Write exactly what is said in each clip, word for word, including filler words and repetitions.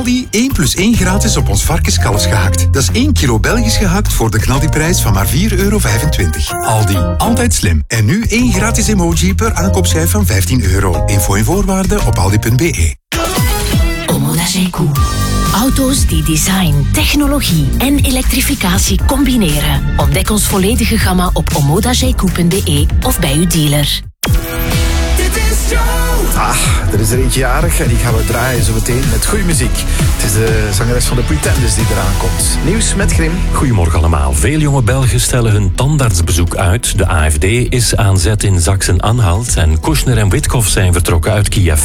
Aldi één plus één gratis op ons varkenskalfs gehakt. Dat is één kilo Belgisch gehakt voor de knaldiprijs van maar vier euro vijfentwintig. Aldi, altijd slim. En nu één gratis emoji per aankoopschijf van vijftien euro. Info en voorwaarden op aldi punt b e. Omoda Zaiku. Auto's die design, technologie en elektrificatie combineren. Ontdek ons volledige gamma op omoda zaiku punt b e of bij uw dealer. Ah, er is er eentje jarig en die gaan we draaien zo meteen met goede muziek. Het is de zangeres van de Pretenders die eraan komt. Nieuws met Grim. Goedemorgen allemaal. Veel jonge Belgen stellen hun tandartsbezoek uit. De A F D is aan zet in Zaksen-Anhalt en Kushner en Witkov zijn vertrokken uit Kiev.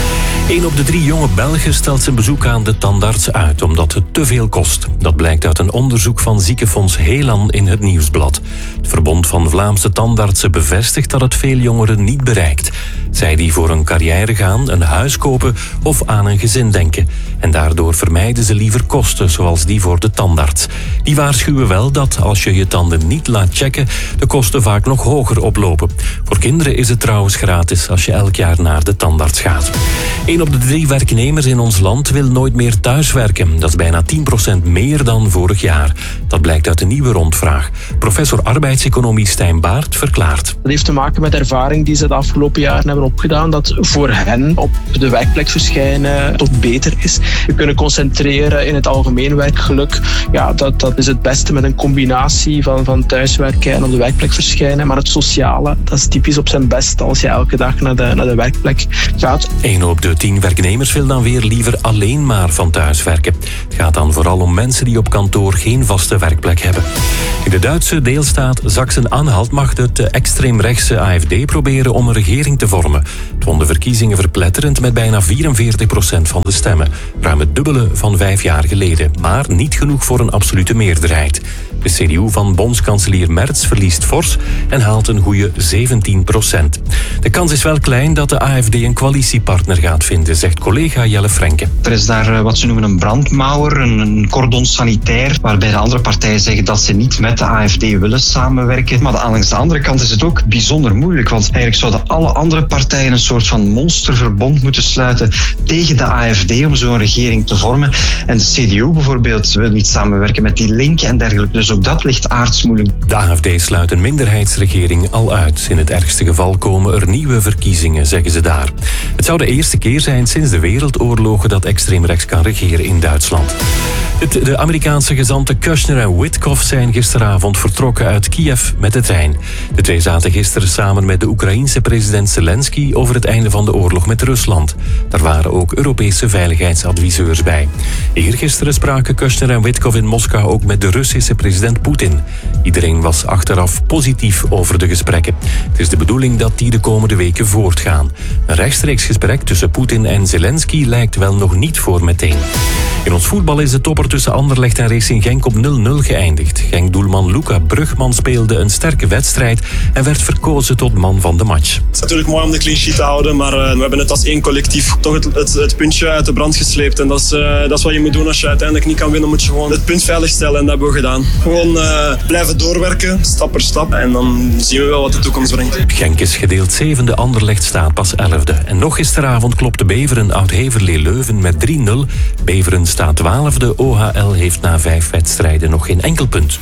Een op de drie jonge Belgen stelt zijn bezoek aan de tandarts uit, omdat het te veel kost. Dat blijkt uit een onderzoek van ziekenfonds Helan in het Nieuwsblad. Het Verbond van Vlaamse Tandartsen bevestigt dat het veel jongeren niet bereikt. Zij die voor een carrière gaan, een huis kopen of aan een gezin denken. En daardoor vermijden ze liever kosten, zoals die voor de tandarts. Die waarschuwen wel dat als je je tanden niet laat checken, de kosten vaak nog hoger oplopen. Voor kinderen is het trouwens gratis als je elk jaar naar de tandarts gaat. Een op de drie werknemers in ons land wil nooit meer thuiswerken. Dat is bijna tien procent meer dan vorig jaar. Dat blijkt uit een nieuwe rondvraag. Professor arbeidseconomie Stijn Baert verklaart. Dat heeft te maken met de ervaring die ze de afgelopen jaren hebben opgedaan, dat voor hen op de werkplek verschijnen tot beter is. Je kunnen concentreren in het algemeen werkgeluk. Ja, dat, dat is het beste met een combinatie van, van thuiswerken en op de werkplek verschijnen. Maar het sociale, dat is typisch op zijn best als je elke dag naar de, naar de werkplek gaat. Een op de tien werknemers wil dan weer liever alleen maar van thuis werken. Het gaat dan vooral om mensen die op kantoor geen vaste werkplek hebben. In de Duitse deelstaat Zaksen-Anhalt mag het extreemrechtse A F D proberen om een regering te vormen. Het won de verkiezingen verpletterend met bijna vierenveertig procent van de stemmen. Ruim het dubbele van vijf jaar geleden. Maar niet genoeg voor een absolute meerderheid. De C D U van bondskanselier Merz verliest fors en haalt een goede zeventien procent. De kans is wel klein dat de A F D een coalitiepartner gaat vinden, zegt collega Jelle Frenke. Er is daar wat ze noemen een brandmauer, een cordon sanitair, waarbij de andere partijen zeggen dat ze niet met de A F D willen samenwerken. Maar aan de andere kant is het ook bijzonder moeilijk, want eigenlijk zouden alle andere partijen een soort van monsterverbond moeten sluiten tegen de A F D om zo'n regering te vormen. En de C D U bijvoorbeeld wil niet samenwerken met die linken en dergelijke. Dus ook dat ligt aardsmoeilijk. De A F D sluit een minderheidsregering al uit. In het ergste geval komen er nieuwe verkiezingen, zeggen ze daar. Het zou de eerste keer zijn sinds de wereldoorlogen dat extreemrechts kan regeren in Duitsland. Het, de Amerikaanse gezanten Kushner en Witkov zijn gisteravond vertrokken uit Kiev met de trein. De twee zaten gisteren samen met de Oekraïense president Zelensky over het einde van de oorlog met Rusland. Daar waren ook Europese veiligheidsadviseurs bij. Eergisteren spraken Kushner en Witkov in Moskou ook met de Russische president Poetin. Iedereen was achteraf positief over de gesprekken. Het is de bedoeling dat die de komende weken voortgaan. Een rechtstreeks gesprek tussen Poetin en Zelensky lijkt wel nog niet voor meteen. In ons voetbal is de topper tussen Anderlecht en Racing Genk op nul nul geëindigd. Genk-doelman Luca Brugman speelde een sterke wedstrijd en werd verkozen tot man van de match. Het is natuurlijk mooi om de clean sheet te houden, maar uh, we hebben het als één collectief toch het, het, het puntje uit de brand gesleept. En dat is, uh, dat is wat je moet doen als je uiteindelijk niet kan winnen, moet je gewoon het punt veiligstellen en dat hebben we gedaan. Gewoon uh, blijven doorwerken, stap per stap en dan zien we wel wat de toekomst brengt. Genk is gedeeld zevende, Anderlecht staat pas elfde. En nog gisteravond klopte Beveren Oud-Heverlee-Leuven met drie nul. Beveren staat twaalfde, O H L heeft na vijf wedstrijden nog geen enkel punt.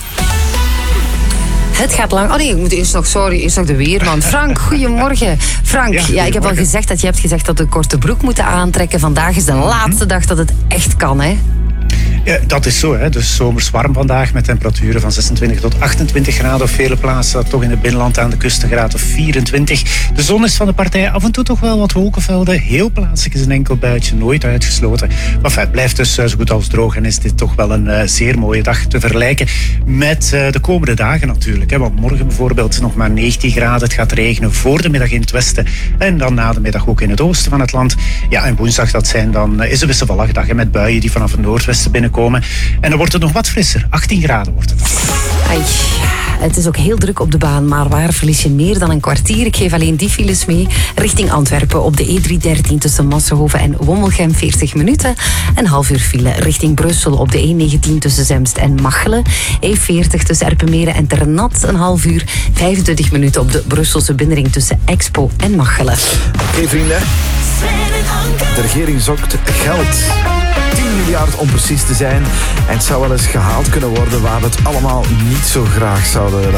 Het gaat lang. Oh nee, ik moet eerst nog, sorry, eerst nog de weerman. Frank, goedemorgen. Frank, ja, ja, ik heb al gezegd dat je hebt gezegd dat we een korte broek moeten aantrekken. Vandaag is de laatste dag dat het echt kan, hè? Ja, dat is zo, hè. Dus zomers warm vandaag met temperaturen van zesentwintig tot achtentwintig graden. Op vele plaatsen, toch in het binnenland aan de kust een graad of vierentwintig. De zon is van de partij, af en toe toch wel wat wolkenvelden. Heel plaatselijk is een enkel buitje, nooit uitgesloten. Maar het blijft dus zo goed als droog en is dit toch wel een uh, zeer mooie dag te vergelijken met uh, de komende dagen natuurlijk. Hè. Want morgen bijvoorbeeld is nog maar negentien graden. Het gaat regenen voor de middag in het westen en dan na de middag ook in het oosten van het land. Ja, en woensdag dat zijn dan, uh, is een wisselvallige dag hè, met buien die vanaf het noordwesten binnenkomen. En dan wordt het nog wat frisser. achttien graden wordt het dan. Ai, het is ook heel druk op de baan, maar waar verlies je meer dan een kwartier? Ik geef alleen die files mee. Richting Antwerpen op de E driehonderddertien tussen Massenhoven en Wommelgem veertig minuten. Een half uur file richting Brussel op de E negentien tussen Zemst en Machelen. E veertig tussen Erpenmeren en Ternat. Een half uur, vijfentwintig minuten op de Brusselse binnenring tussen Expo en Machelen. Oké okay, vrienden, de regering zoekt geld. tien miljard om precies te zijn. En het zou wel eens gehaald kunnen worden waar we het allemaal niet zo graag zouden